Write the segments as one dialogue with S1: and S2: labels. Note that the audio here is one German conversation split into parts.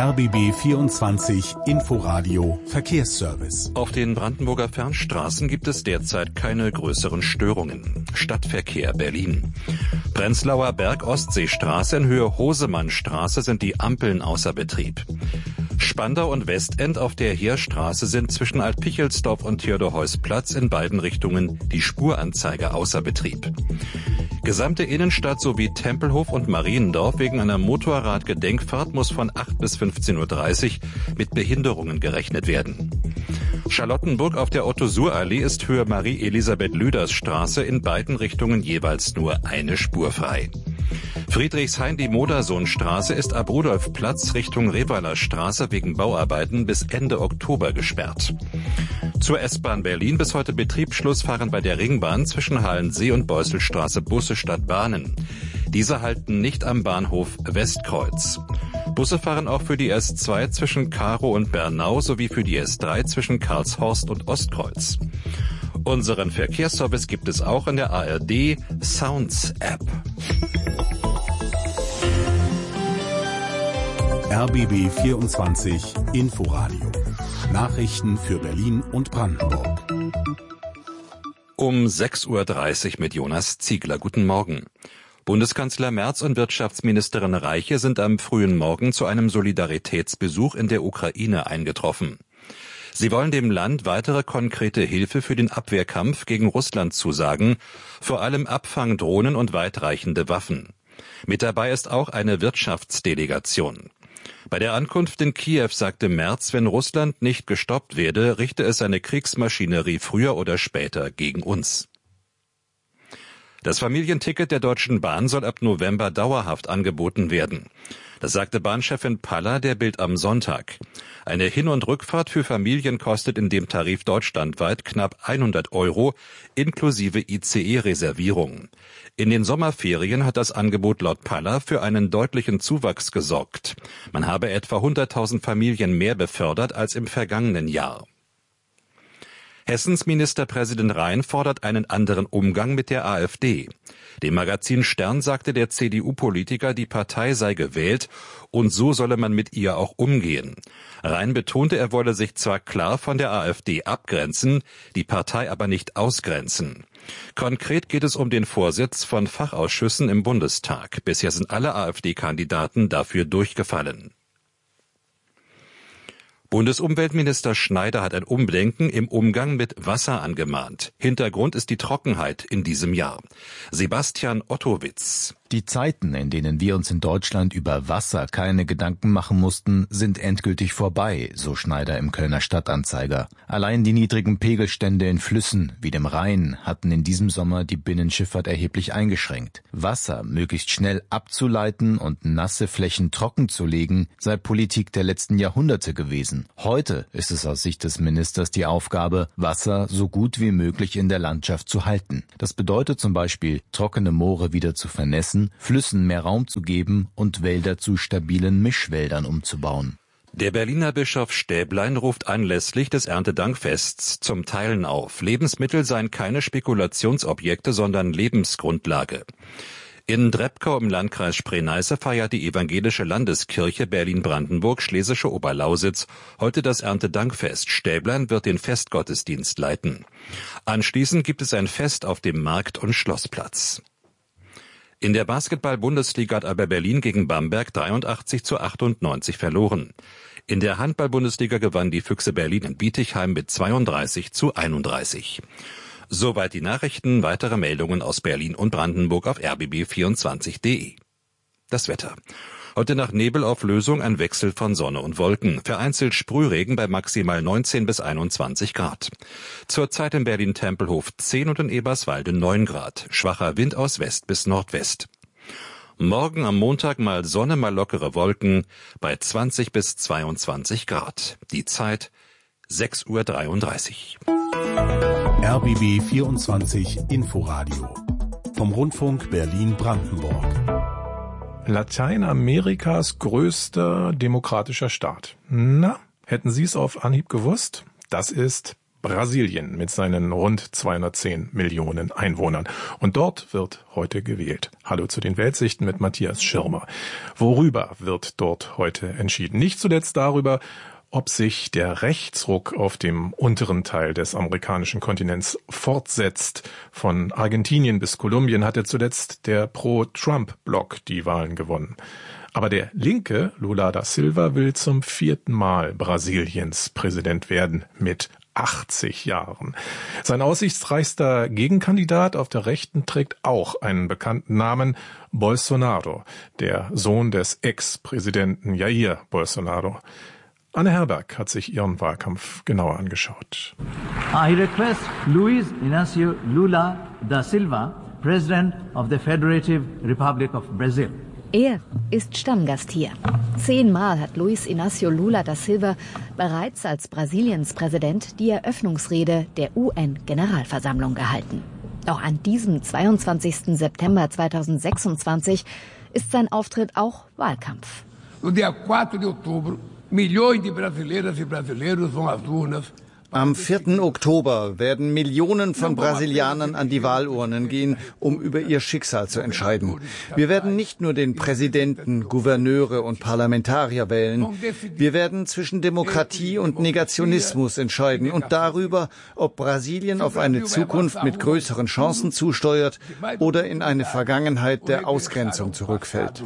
S1: RBB 24 Inforadio Verkehrsservice.
S2: Auf den Brandenburger Fernstraßen gibt es derzeit keine größeren Störungen. Stadtverkehr Berlin. Prenzlauer Berg-Ostseestraße in Höhe Hosemannstraße sind die Ampeln außer Betrieb. Spandau und Westend auf der Heerstraße sind zwischen Alt-Pichelsdorf und Theodor-Heuss-Platz in beiden Richtungen die Spuranzeige außer Betrieb. Gesamte Innenstadt sowie Tempelhof und Mariendorf wegen einer Motorradgedenkfahrt muss von 8 bis 15:30 Uhr mit Behinderungen gerechnet werden. Charlottenburg auf der Otto-Suhr-Allee ist Höhe Marie-Elisabeth-Lüders-Straße in beiden Richtungen jeweils nur eine Spur frei. Friedrichshain die Modersohnstraße ist ab Rudolfplatz Richtung Revaler Straße wegen Bauarbeiten bis Ende Oktober gesperrt. Zur S-Bahn Berlin bis heute Betriebsschluss fahren bei der Ringbahn zwischen Halensee und Beusselstraße Busse statt Bahnen. Diese halten nicht am Bahnhof Westkreuz. Busse fahren auch für die S2 zwischen Karow und Bernau sowie für die S3 zwischen Karlshorst und Ostkreuz. Unseren Verkehrsservice gibt es auch in der ARD Sounds App.
S1: RBB 24 Inforadio. Nachrichten für Berlin und Brandenburg.
S2: Um 6:30 Uhr mit Jonas Ziegler. Guten Morgen. Bundeskanzler Merz und Wirtschaftsministerin Reiche sind am frühen Morgen zu einem Solidaritätsbesuch in der Ukraine eingetroffen. Sie wollen dem Land weitere konkrete Hilfe für den Abwehrkampf gegen Russland zusagen, vor allem Abfangdrohnen und weitreichende Waffen. Mit dabei ist auch eine Wirtschaftsdelegation. Bei der Ankunft in Kiew sagte Merz, wenn Russland nicht gestoppt werde, richte es seine Kriegsmaschinerie früher oder später gegen uns. Das Familienticket der Deutschen Bahn soll ab November dauerhaft angeboten werden. Das sagte Bahnchefin Paller der Bild am Sonntag. Eine Hin- und Rückfahrt für Familien kostet in dem Tarif deutschlandweit knapp 100 € inklusive ICE-Reservierung. In den Sommerferien hat das Angebot laut Paller für einen deutlichen Zuwachs gesorgt. Man habe etwa 100.000 Familien mehr befördert als im vergangenen Jahr. Hessens Ministerpräsident Rhein fordert einen anderen Umgang mit der AfD. Dem Magazin Stern sagte der CDU-Politiker, die Partei sei gewählt und so solle man mit ihr auch umgehen. Rhein betonte, er wolle sich zwar klar von der AfD abgrenzen, die Partei aber nicht ausgrenzen. Konkret geht es um den Vorsitz von Fachausschüssen im Bundestag. Bisher sind alle AfD-Kandidaten dafür durchgefallen. Bundesumweltminister Schneider hat ein Umdenken im Umgang mit Wasser angemahnt. Hintergrund ist die Trockenheit in diesem Jahr. Sebastian Ottowitz.
S3: Die Zeiten, in denen wir uns in Deutschland über Wasser keine Gedanken machen mussten, sind endgültig vorbei, so Schneider im Kölner Stadtanzeiger. Allein die niedrigen Pegelstände in Flüssen wie dem Rhein hatten in diesem Sommer die Binnenschifffahrt erheblich eingeschränkt. Wasser möglichst schnell abzuleiten und nasse Flächen trocken zu legen, sei Politik der letzten Jahrhunderte gewesen. Heute ist es aus Sicht des Ministers die Aufgabe, Wasser so gut wie möglich in der Landschaft zu halten. Das bedeutet zum Beispiel, trockene Moore wieder zu vernässen, Flüssen mehr Raum zu geben und Wälder zu stabilen Mischwäldern umzubauen.
S2: Der Berliner Bischof Stäblein ruft anlässlich des Erntedankfests zum Teilen auf. Lebensmittel seien keine Spekulationsobjekte, sondern Lebensgrundlage. In Drebkau im Landkreis Spree-Neiße feiert die Evangelische Landeskirche Berlin-Brandenburg Schlesische Oberlausitz heute das Erntedankfest. Stäblein wird den Festgottesdienst leiten. Anschließend gibt es ein Fest auf dem Markt- und Schlossplatz. In der Basketball-Bundesliga hat aber Berlin gegen Bamberg 83:98 verloren. In der Handball-Bundesliga gewann die Füchse Berlin in Bietigheim mit 32:31. Soweit die Nachrichten. Weitere Meldungen aus Berlin und Brandenburg auf rbb24.de. Das Wetter. Heute nach Nebelauflösung ein Wechsel von Sonne und Wolken. Vereinzelt Sprühregen bei maximal 19 bis 21 Grad. Zurzeit in Berlin-Tempelhof 10 und in Eberswalde 9 Grad. Schwacher Wind aus West bis Nordwest. Morgen am Montag mal Sonne, mal lockere Wolken bei 20 bis 22 Grad. Die Zeit 6:33 Uhr.
S1: RBB 24 Inforadio. Vom Rundfunk Berlin-Brandenburg.
S4: Lateinamerikas größter demokratischer Staat. Na, hätten Sie es auf Anhieb gewusst? Das ist Brasilien mit seinen rund 210 Millionen Einwohnern. Und dort wird heute gewählt. Hallo zu den Weltsichten mit Matthias Schirmer. Worüber wird dort heute entschieden? Nicht zuletzt darüber, ob sich der Rechtsruck auf dem unteren Teil des amerikanischen Kontinents fortsetzt. Von Argentinien bis Kolumbien hatte zuletzt der Pro-Trump-Block die Wahlen gewonnen. Aber der Linke, Lula da Silva, will zum 4. Mal Brasiliens Präsident werden mit 80 Jahren. Sein aussichtsreichster Gegenkandidat auf der Rechten trägt auch einen bekannten Namen, Bolsonaro, der Sohn des Ex-Präsidenten Jair Bolsonaro. Anne Herberg hat sich ihren Wahlkampf genauer angeschaut.
S5: I request Luiz Inácio Lula da Silva, President of the Federative Republic of Brazil.
S6: Er ist Stammgast hier. 10-mal hat Luiz Inácio Lula da Silva bereits als Brasiliens Präsident die Eröffnungsrede der UN-Generalversammlung gehalten. Doch an diesem 22. September 2026 ist sein Auftritt auch Wahlkampf.
S7: No dia 4 de outubro, milhões de brasileiras e brasileiros vão às urnas.
S8: Am 4. Oktober werden Millionen von Brasilianern an die Wahlurnen gehen, um über ihr Schicksal zu entscheiden. Wir werden nicht nur den Präsidenten, Gouverneure und Parlamentarier wählen. Wir werden zwischen Demokratie und Negationismus entscheiden und darüber, ob Brasilien auf eine Zukunft mit größeren Chancen zusteuert oder in eine Vergangenheit der Ausgrenzung zurückfällt.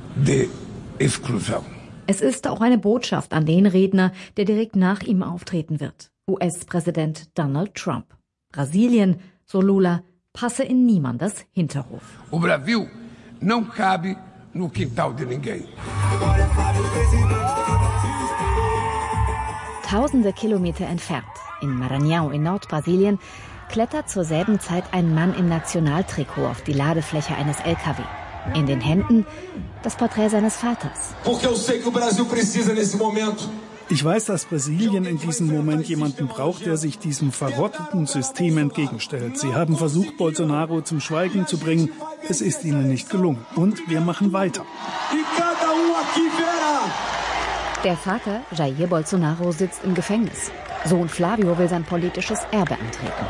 S6: Es ist auch eine Botschaft an den Redner, der direkt nach ihm auftreten wird. US-Präsident Donald Trump. Brasilien, so Lula, passe in niemandes Hinterhof.
S7: O Brasil não cabe no quintal de ninguém.
S6: Tausende Kilometer entfernt, in Maranhão in Nordbrasilien, klettert zur selben Zeit ein Mann im Nationaltrikot auf die Ladefläche eines LKW. In den Händen das Porträt seines Vaters.
S9: Ich weiß, dass Brasilien in diesem Moment jemanden braucht, der sich diesem verrotteten System entgegenstellt. Sie haben versucht, Bolsonaro zum Schweigen zu bringen. Es ist ihnen nicht gelungen. Und wir machen weiter.
S6: Der Vater, Jair Bolsonaro, sitzt im Gefängnis. Sohn Flavio will sein politisches Erbe antreten.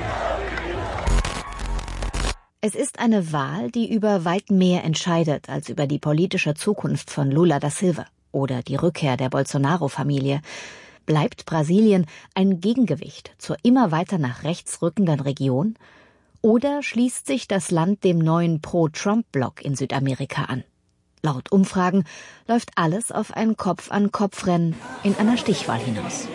S6: Es ist eine Wahl, die über weit mehr entscheidet als über die politische Zukunft von Lula da Silva oder die Rückkehr der Bolsonaro-Familie. Bleibt Brasilien ein Gegengewicht zur immer weiter nach rechts rückenden Region? Oder schließt sich das Land dem neuen Pro-Trump-Block in Südamerika an? Laut Umfragen läuft alles auf ein Kopf-an-Kopf-Rennen in einer Stichwahl hinaus.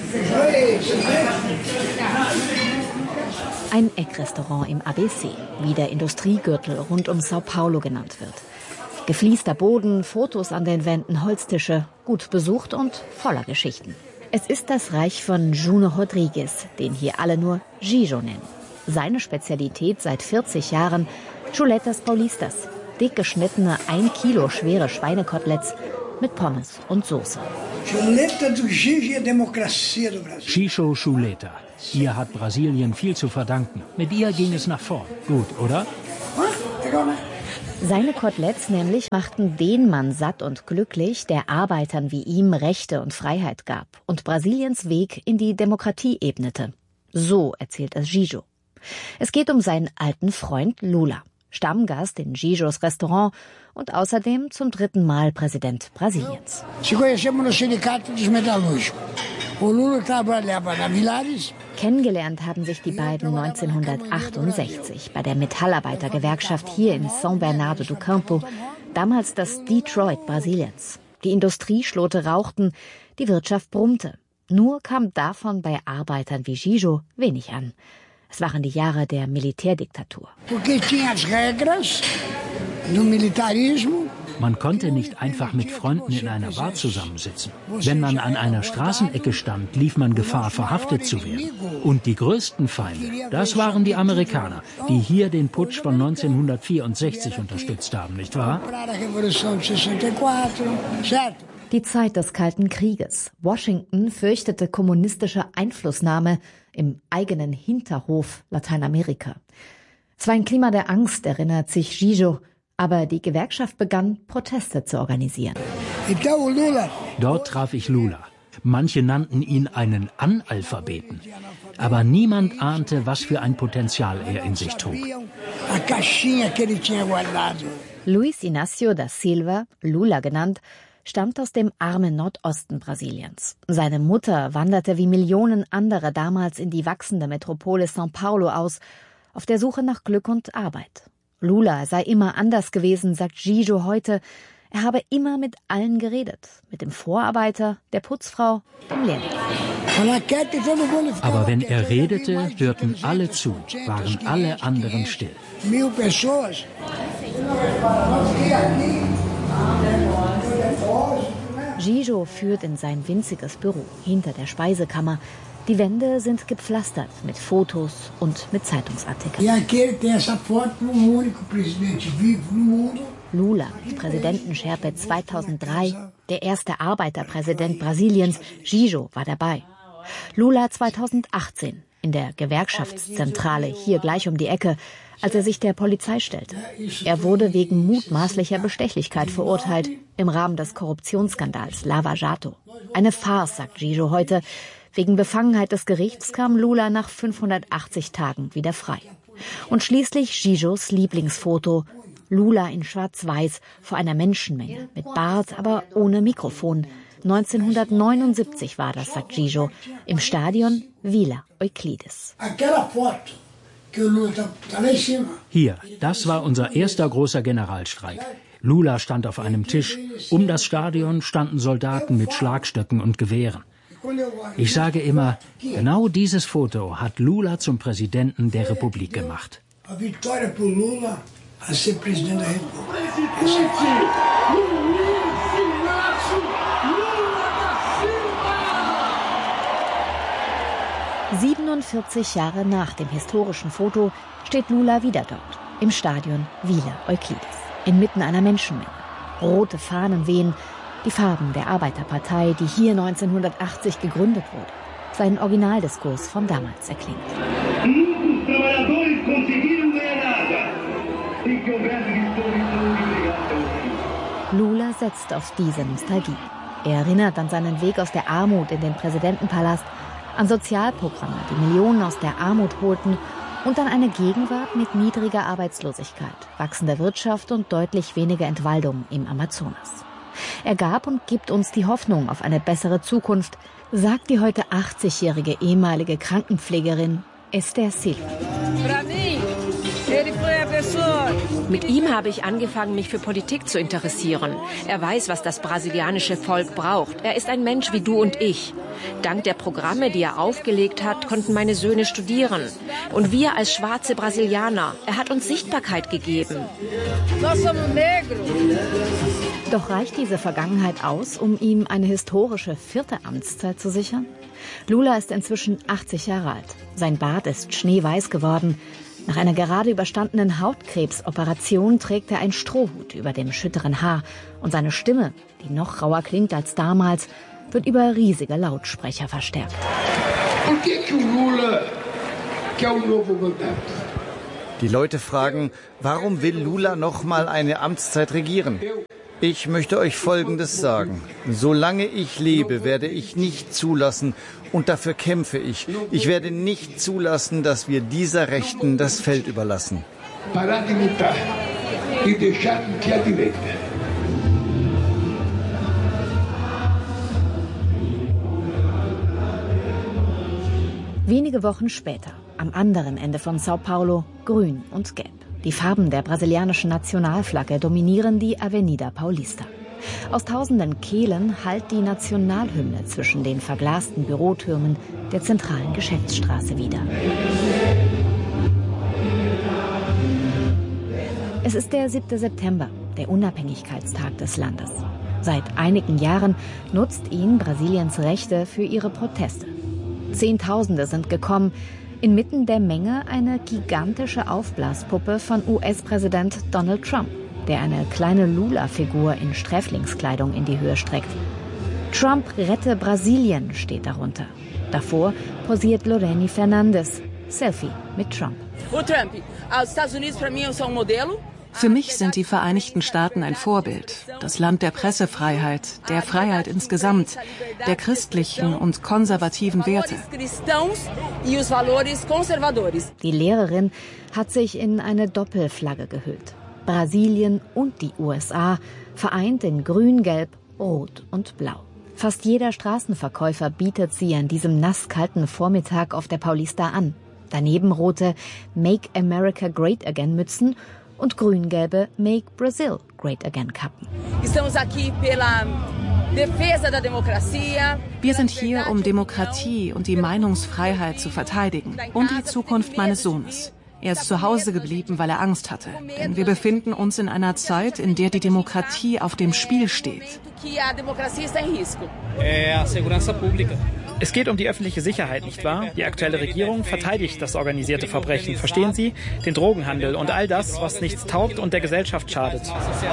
S6: Ein Eckrestaurant im ABC, wie der Industriegürtel rund um Sao Paulo genannt wird. Gefliester Boden, Fotos an den Wänden, Holztische, gut besucht und voller Geschichten. Es ist das Reich von Juno Rodrigues, den hier alle nur Gijo nennen. Seine Spezialität seit 40 Jahren, Chuletas Paulistas, dick geschnittene 1 Kilo schwere Schweinekoteletts mit Pommes und Soße.
S10: Xixo Chuleta. Ihr hat Brasilien viel zu verdanken. Mit ihr ging es nach vorn. Gut, oder?
S6: Seine Koteletts nämlich machten den Mann satt und glücklich, der Arbeitern wie ihm Rechte und Freiheit gab und Brasiliens Weg in die Demokratie ebnete. So erzählt es Gijo. Es geht um seinen alten Freund Lula, Stammgast in Gijos Restaurant und außerdem zum 3. Mal Präsident Brasiliens. Kennengelernt haben sich die beiden 1968 bei der Metallarbeitergewerkschaft hier in São Bernardo do Campo, damals das Detroit Brasiliens. Die Industrieschlote rauchten, die Wirtschaft brummte. Nur kam davon bei Arbeitern wie Gijo wenig an. Es waren die Jahre der Militärdiktatur.
S10: Man konnte nicht einfach mit Freunden in einer Bar zusammensitzen. Wenn man an einer Straßenecke stand, lief man Gefahr, verhaftet zu werden. Und die größten Feinde, das waren die Amerikaner, die hier den Putsch von 1964 unterstützt haben, nicht wahr?
S6: Die Zeit des Kalten Krieges. Washington fürchtete kommunistische Einflussnahme im eigenen Hinterhof Lateinamerika. Es war ein Klima der Angst, erinnert sich Gijo, aber die Gewerkschaft begann, Proteste zu organisieren.
S10: Dort traf ich Lula. Manche nannten ihn einen Analphabeten. Aber niemand ahnte, was für ein Potenzial er in sich trug.
S6: Luiz Inácio da Silva, Lula genannt, stammt aus dem armen Nordosten Brasiliens. Seine Mutter wanderte wie Millionen andere damals in die wachsende Metropole São Paulo aus, auf der Suche nach Glück und Arbeit. Lula sei immer anders gewesen, sagt Gijo heute. Er habe immer mit allen geredet. Mit dem Vorarbeiter, der Putzfrau, dem Lehrling.
S10: Aber wenn er redete, hörten alle zu, waren alle anderen still.
S6: Gijo führt in sein winziges Büro hinter der Speisekammer. Die Wände sind gepflastert mit Fotos und mit Zeitungsartikeln. Lula, Präsidentenschärpe 2003, der erste Arbeiterpräsident Brasiliens, Gijo, war dabei. Lula 2018 in der Gewerkschaftszentrale hier gleich um die Ecke, als er sich der Polizei stellte. Er wurde wegen mutmaßlicher Bestechlichkeit verurteilt im Rahmen des Korruptionsskandals Lava Jato. Eine Farce, sagt Gijo heute. Wegen Befangenheit des Gerichts kam Lula nach 580 Tagen wieder frei. Und schließlich Gijos Lieblingsfoto, Lula in Schwarz-Weiß vor einer Menschenmenge, mit Bart, aber ohne Mikrofon. 1979 war das, sagt Gijo, im Stadion Vila Euclides.
S10: Hier, das war unser erster großer Generalstreik. Lula stand auf einem Tisch. Um das Stadion standen Soldaten mit Schlagstöcken und Gewehren. Ich sage immer, genau dieses Foto hat Lula zum Präsidenten der Republik gemacht.
S11: a ser presidente da República.
S6: 47 Jahre nach dem historischen Foto steht Lula wieder dort, im Stadion Vila Euclides, inmitten einer Menschenmenge. Rote Fahnen wehen, die Farben der Arbeiterpartei, die hier 1980 gegründet wurde. Sein Originaldiskurs von damals erklingt. Lula setzt auf diese Nostalgie. Er erinnert an seinen Weg aus der Armut in den Präsidentenpalast, an Sozialprogramme, die Millionen aus der Armut holten, und an eine Gegenwart mit niedriger Arbeitslosigkeit, wachsender Wirtschaft und deutlich weniger Entwaldung im Amazonas. Er gab und gibt uns die Hoffnung auf eine bessere Zukunft, sagt die heute 80-jährige ehemalige Krankenpflegerin Esther Silva.
S12: Mit ihm habe ich angefangen, mich für Politik zu interessieren. Er weiß, was das brasilianische Volk braucht. Er ist ein Mensch wie du und ich. Dank der Programme, die er aufgelegt hat, konnten meine Söhne studieren. Und wir als schwarze Brasilianer, er hat uns Sichtbarkeit gegeben.
S6: Doch reicht diese Vergangenheit aus, um ihm eine historische 4. Amtszeit zu sichern? Lula ist inzwischen 80 Jahre alt. Sein Bart ist schneeweiß geworden. Nach einer gerade überstandenen Hautkrebsoperation trägt er einen Strohhut über dem schütteren Haar. Und seine Stimme, die noch rauer klingt als damals, wird über riesige Lautsprecher verstärkt.
S8: Die Leute fragen, warum will Lula noch mal eine Amtszeit regieren? Ich möchte euch Folgendes sagen. Solange ich lebe, werde ich nicht zulassen, und dafür kämpfe ich. Ich werde nicht zulassen, dass wir dieser Rechten das Feld überlassen.
S6: Wenige Wochen später, am anderen Ende von São Paulo, grün und gelb. Die Farben der brasilianischen Nationalflagge dominieren die Avenida Paulista. Aus tausenden Kehlen hallt die Nationalhymne zwischen den verglasten Bürotürmen der zentralen Geschäftsstraße wider. Es ist der 7. September, der Unabhängigkeitstag des Landes. Seit einigen Jahren nutzt ihn Brasiliens Rechte für ihre Proteste. Zehntausende sind gekommen, inmitten der Menge eine gigantische Aufblaspuppe von US-Präsident Donald Trump, der eine kleine Lula-Figur in Sträflingskleidung in die Höhe streckt. Trump rette Brasilien steht darunter. Davor posiert Lorene Fernandes, Selfie mit Trump.
S13: O Trump, os Estados Unidos para mim são modelo. Für mich sind die Vereinigten Staaten ein Vorbild. Das Land der Pressefreiheit, der Freiheit insgesamt, der christlichen und konservativen Werte.
S6: Die Lehrerin hat sich in eine Doppelflagge gehüllt. Brasilien und die USA vereint in Grün, Gelb, Rot und Blau. Fast jeder Straßenverkäufer bietet sie an diesem nasskalten Vormittag auf der Paulista an. Daneben rote Make America Great Again Mützen und grün-gelbe Make Brazil Great Again Kappen.
S13: Wir sind hier, um Demokratie und die Meinungsfreiheit zu verteidigen und die Zukunft meines Sohnes. Er ist zu Hause geblieben, weil er Angst hatte. Denn wir befinden uns in einer Zeit, in der die Demokratie auf dem Spiel steht.
S14: Es geht um die öffentliche Sicherheit, nicht wahr? Die aktuelle Regierung verteidigt das organisierte Verbrechen, verstehen Sie? Den Drogenhandel und all das, was nichts taugt und der Gesellschaft schadet.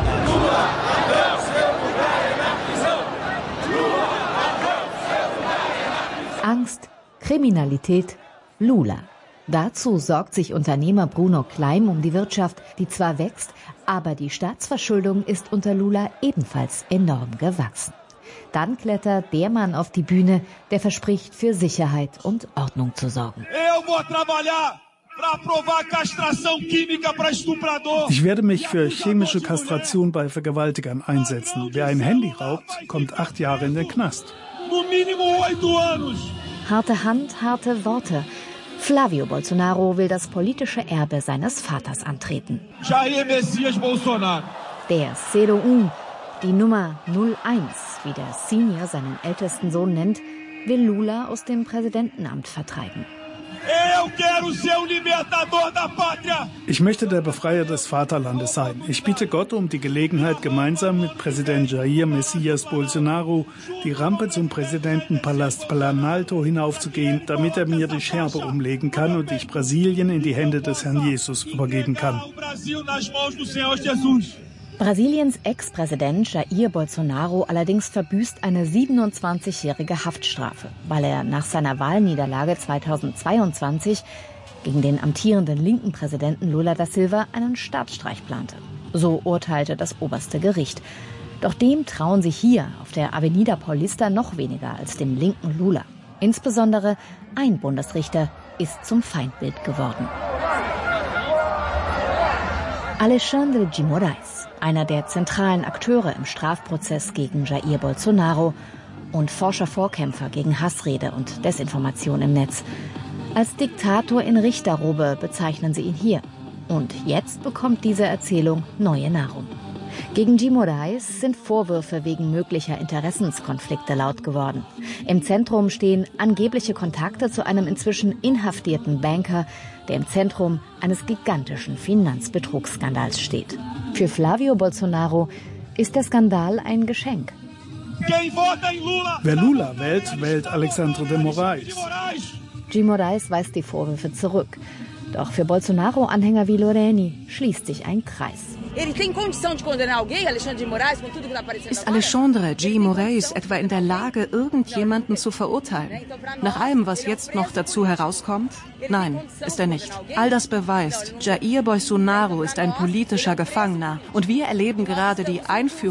S6: Angst, Kriminalität, Lula. Dazu sorgt sich Unternehmer Bruno Kleim um die Wirtschaft, die zwar wächst, aber die Staatsverschuldung ist unter Lula ebenfalls enorm gewachsen. Dann klettert der Mann auf die Bühne, der verspricht, für Sicherheit und Ordnung zu sorgen.
S9: Ich werde mich für chemische Kastration bei Vergewaltigern einsetzen. Wer ein Handy raubt, kommt 8 Jahre in den Knast.
S6: Harte Hand, harte Worte. Flávio Bolsonaro will das politische Erbe seines Vaters antreten.
S15: Jair Messias Bolsonaro.
S6: Der 01, die Nummer 01, wie der Senior seinen ältesten Sohn nennt, will Lula aus dem Präsidentenamt vertreiben.
S9: Ich möchte der Befreier des Vaterlandes sein. Ich bitte Gott um die Gelegenheit, gemeinsam mit Präsident Jair Messias Bolsonaro die Rampe zum Präsidentenpalast Planalto hinaufzugehen, damit er mir die Scherbe umlegen kann und ich Brasilien in die Hände des Herrn Jesus übergeben kann.
S6: Brasiliens Ex-Präsident Jair Bolsonaro allerdings verbüßt eine 27-jährige Haftstrafe, weil er nach seiner Wahlniederlage 2022 gegen den amtierenden linken Präsidenten Lula da Silva einen Staatsstreich plante. So urteilte das oberste Gericht. Doch dem trauen sich hier auf der Avenida Paulista noch weniger als dem linken Lula. Insbesondere ein Bundesrichter ist zum Feindbild geworden. Alexandre de Moraes, einer der zentralen Akteure im Strafprozess gegen Jair Bolsonaro und Forscher-Vorkämpfer gegen Hassrede und Desinformation im Netz. Als Diktator in Richterrobe bezeichnen sie ihn hier. Und jetzt bekommt diese Erzählung neue Nahrung. Gegen de Moraes sind Vorwürfe wegen möglicher Interessenskonflikte laut geworden. Im Zentrum stehen angebliche Kontakte zu einem inzwischen inhaftierten Banker, der im Zentrum eines gigantischen Finanzbetrugsskandals steht. Für Flávio Bolsonaro ist der Skandal ein Geschenk.
S9: Wer Lula wählt, wählt Alexandre de Moraes.
S6: De Moraes weist die Vorwürfe zurück. Doch für Bolsonaro-Anhänger wie Loreni schließt sich ein Kreis.
S13: Ist Alexandre de Moraes etwa in der Lage, irgendjemanden zu verurteilen? Nach allem, was jetzt noch dazu herauskommt? Nein, ist er nicht. All das beweist, Jair Bolsonaro ist ein politischer Gefangener und wir erleben gerade die Einführung